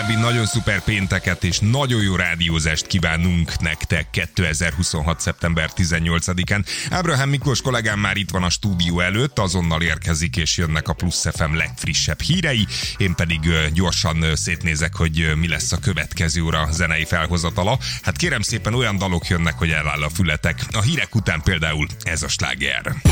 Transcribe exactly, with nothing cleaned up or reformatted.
további nagyon szuper pénteket és nagyon jó rádiózást kívánunk nektek kétezer-huszonhat. szeptember tizennyolcadikán. Ábrahám Miklós kollégám már itt van a stúdió előtt, azonnal érkezik és jönnek a Plusz ef em legfrissebb hírei. Én pedig gyorsan szétnézek, hogy mi lesz a következő óra zenei felhozatala. Hát kérem szépen, olyan dalok jönnek, hogy eláll a fületek. A hírek után például ez a sláger.